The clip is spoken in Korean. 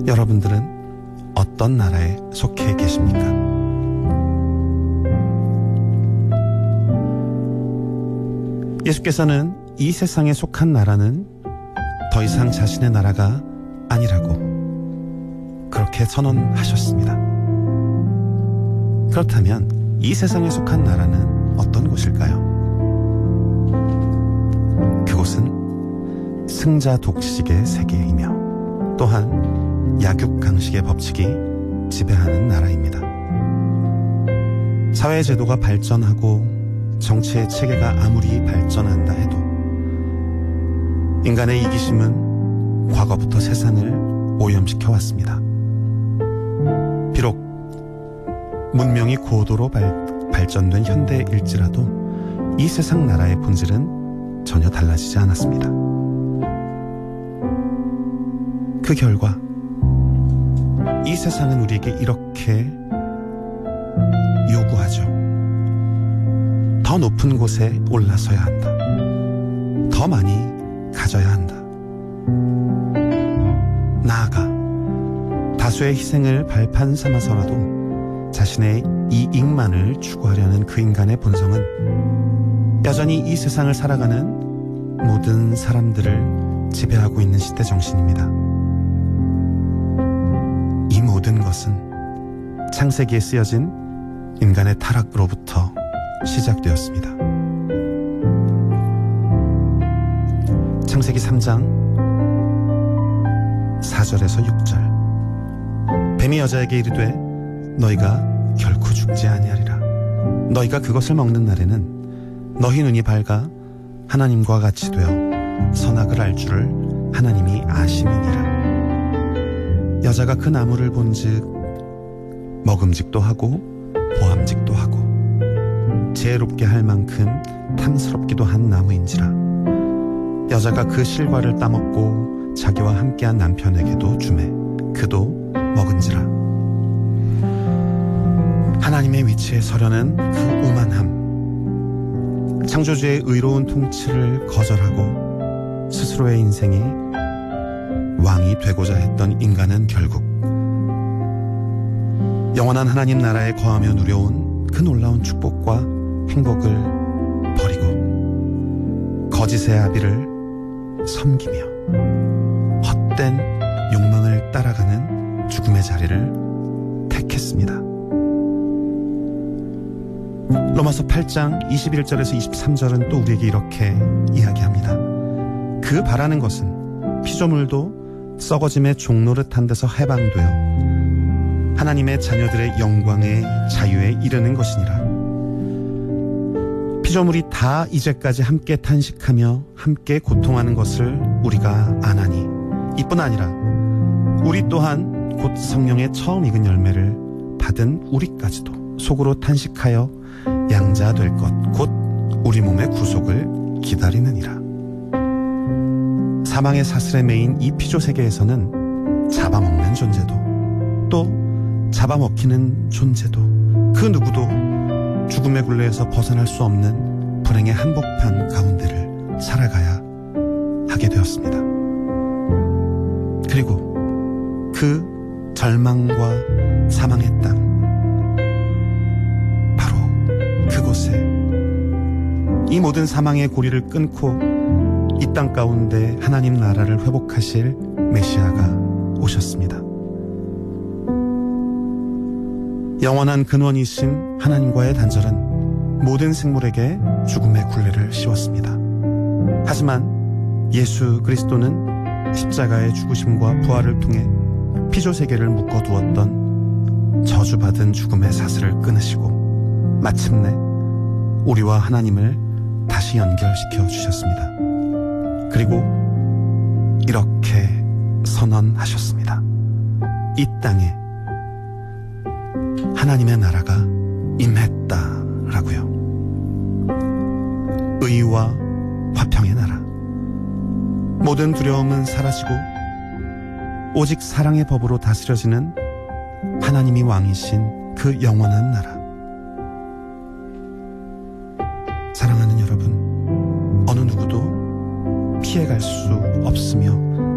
여러분들은 어떤 나라에 속해 계십니까? 예수께서는 이 세상에 속한 나라는 더 이상 자신의 나라가 아니라고 그렇게 선언하셨습니다. 그렇다면 이 세상에 속한 나라는 어떤 곳일까요? 그곳은 승자 독식의 세계이며 또한 약육강식의 법칙이 지배하는 나라입니다. 사회제도가 발전하고 정치의 체계가 아무리 발전한다 해도 인간의 이기심은 과거부터 세상을 오염시켜 왔습니다. 비록 문명이 고도로 발전된 현대일지라도 이 세상 나라의 본질은 전혀 달라지지 않았습니다. 그 결과 이 세상은 우리에게 이렇게 요구하죠. 더 높은 곳에 올라서야 한다. 더 많이 가져야 한다. 나아가 다수의 희생을 발판 삼아서라도 자신의 이익만을 추구하려는 그 인간의 본성은 여전히 이 세상을 살아가는 모든 사람들을 지배하고 있는 시대 정신입니다. 이 모든 것은 창세기에 쓰여진 인간의 타락으로부터 시작되었습니다. 창세기 3장 4절에서 6절. 뱀이 여자에게 이르되 너희가 결코 죽지 아니하리라. 너희가 그것을 먹는 날에는 너희 눈이 밝아 하나님과 같이 되어 선악을 알 줄을 하나님이 아심이니라. 여자가 그 나무를 본즉 먹음직도 하고 보암직도 하고 지혜롭게 할 만큼 탐스럽기도 한 나무인지라. 여자가 그 실과를 따먹고 자기와 함께한 남편에게도 주매 그도 먹은지라. 하나님의 위치에 서려는 그 오만함, 창조주의 의로운 통치를 거절하고 스스로의 인생이 왕이 되고자 했던 인간은 결국 영원한 하나님 나라에 거하며 누려온 그 놀라운 축복과 행복을 버리고 거짓의 아비를 섬기며 헛된 욕망을 따라가는 죽음의 자리를 택했습니다. 로마서 8장 21절에서 23절은 또 우리에게 이렇게 이야기합니다. 그 바라는 것은 피조물도 썩어짐의 종노릇한 데서 해방되어 하나님의 자녀들의 영광의 자유에 이르는 것이니라. 피조물이 다 이제까지 함께 탄식하며 함께 고통하는 것을 우리가 아나니 이뿐 아니라 우리 또한 곧 성령의 처음 익은 열매를 받은 우리까지도 속으로 탄식하여 양자 될 것 곧 우리 몸의 구속을 기다리느니라. 사망의 사슬에 매인 이 피조 세계에서는 잡아먹는 존재도 또 잡아먹히는 존재도 그 누구도 죽음의 굴레에서 벗어날 수 없는 불행의 한복판 가운데를 살아가야 하게 되었습니다. 그리고 그 절망과 사망의 땅, 바로 그곳에 이 모든 사망의 고리를 끊고 이 땅 가운데 하나님 나라를 회복하실 메시아가 오셨습니다. 영원한 근원이신 하나님과의 단절은 모든 생물에게 죽음의 굴레를 씌웠습니다. 하지만 예수 그리스도는 십자가의 죽으심과 부활을 통해 피조세계를 묶어두었던 저주받은 죽음의 사슬을 끊으시고 마침내 우리와 하나님을 다시 연결시켜 주셨습니다. 그리고 이렇게 선언하셨습니다. 이 땅에 하나님의 나라가 임했다라고요. 의와 화평의 나라. 모든 두려움은 사라지고 오직 사랑의 법으로 다스려지는 하나님이 왕이신 그 영원한 나라. 사랑하는 여러분, 어느 누구도 피해갈 수 없으며